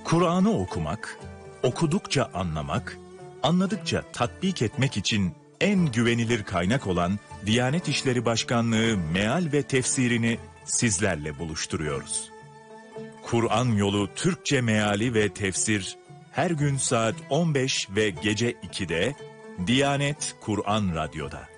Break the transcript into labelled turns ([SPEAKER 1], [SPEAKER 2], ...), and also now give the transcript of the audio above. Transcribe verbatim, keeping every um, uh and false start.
[SPEAKER 1] Kur'an'ı okumak, okudukça anlamak, anladıkça tatbik etmek için en güvenilir kaynak olan Diyanet İşleri Başkanlığı meal ve tefsirini sizlerle buluşturuyoruz. Kur'an Yolu Türkçe Meali ve Tefsir her gün saat on beş ve gece ikide Diyanet Kur'an Radyo'da.